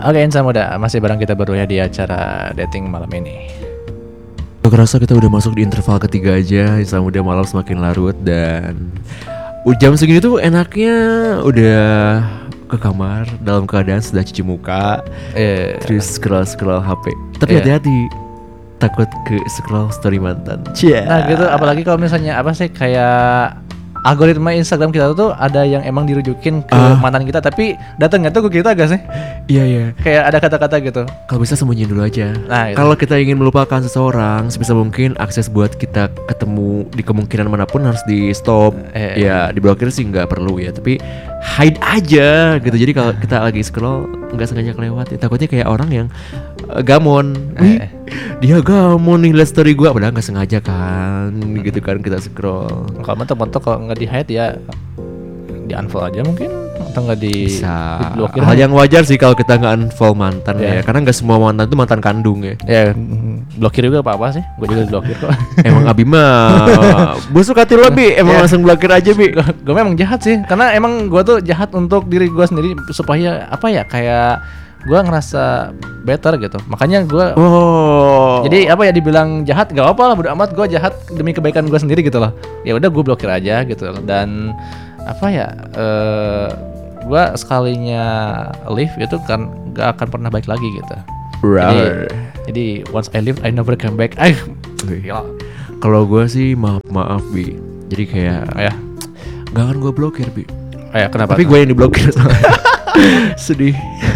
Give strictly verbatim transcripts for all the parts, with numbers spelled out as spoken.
Oke Insan Muda, masih bareng kita berdua di acara dating malam ini. Gak kerasa kita udah masuk di interval ketiga aja. Insan Muda malam semakin larut. Dan jam segini tuh enaknya udah ke kamar dalam keadaan sudah cuci muka, eh, terus scroll-scroll H P. Tapi Iya. hati-hati, takut ke scroll story mantan. Cia. Nah gitu, apalagi kalau misalnya apa sih kayak algoritma Instagram kita tuh ada yang emang dirujukin ke Ah. mantan kita, tapi datangnya tuh ke kita gak sih? Iya iya. Kayak ada kata-kata gitu. Kalau bisa sembunyiin dulu aja. Nah, gitu. Kalau kita ingin melupakan seseorang, sebisa mungkin akses buat kita ketemu di kemungkinan manapun harus di stop. Eh. Ya diblokir sih nggak perlu ya, tapi hide aja gitu. Jadi kalau kita lagi scroll nggak sengaja kelewat, ya, takutnya kayak orang yang uh, gamon. Wih, Eh. dia gamon nih liat story gua, padahal nggak sengaja kan, gitu kan kita scroll. Kalau mentok-mentok kalau nggak di hide ya di unfollow aja mungkin, atau nggak di Bisa. diblokir. Hal yang wajar sih kalau kita nggak unfollow mantan Iya. ya, karena nggak semua mantan itu mantan kandung ya. Ya mm, blokir juga apa-apa sih. Gue juga blokir kok. Emang Abi mah busuk hati lo Bi, emang Ya. langsung blokir aja Bi. Gue memang jahat sih, karena emang gue tuh jahat untuk diri gue sendiri supaya apa ya, kayak gue ngerasa better gitu. Makanya gue Oh. jadi apa ya, dibilang jahat gak apa lah, bodo amat, gue jahat demi kebaikan gue sendiri gitu loh. Ya udah gue blokir aja gitu. Dan apa ya, eh gue sekalinya leave itu kan gak akan pernah balik lagi gitu. Jadi, Right. jadi once I leave I never come back. Ah, gila. Kalau gue sih maaf maaf Bi. Jadi kayak Ya, nggak akan gue blokir Bi. ya kenapa? Tapi tuh? gue yang diblokir. Sedih.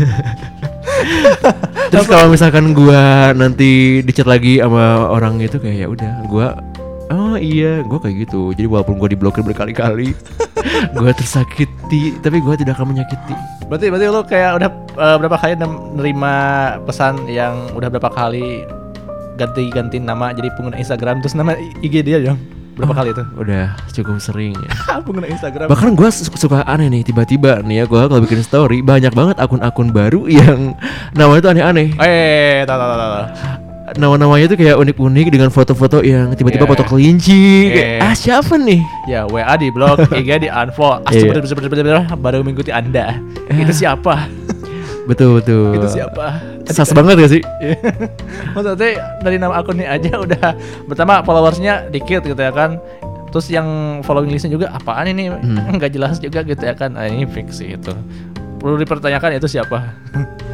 Terus kalau misalkan gue nanti dicat lagi sama orang itu kayak ya udah gue, oh iya gue kayak gitu. Jadi walaupun gue diblokir berkali-kali, gue tersakiti, tapi gue tidak akan menyakiti. Berarti berarti lu kayak udah eh, berapa kali nem- nerima pesan yang udah berapa kali ganti-ganti nama jadi pengguna Instagram, terus nama I G dia dong. Berapa Oh, kali itu? Udah cukup sering ya. Pengguna Instagram. Bahkan gue suka aneh nih, tiba-tiba nih ya gue kalau bikin story banyak banget akun-akun baru yang namanya tuh aneh-aneh. Eh, tahu tahu tahu. tahu. Nama-namanya tuh kayak unik-unik dengan foto-foto yang tiba-tiba Yeah. foto kelinci. Kayak, Yeah. ah siapa nih? Ya, W A di blok, I G di unfollow. Ah, Iya. sebenernya- sebenernya- sebenernya baru mengikuti Anda. Itu siapa? Betul betul. Itu siapa? Sas banget gak sih? Maksudnya dari nama akunnya aja udah, pertama followersnya dikit gitu ya kan. Terus yang following listnya juga apaan ini, Hmm. nggak jelas juga gitu ya kan. Nah, ini fix sih itu. Perlu dipertanyakan itu siapa.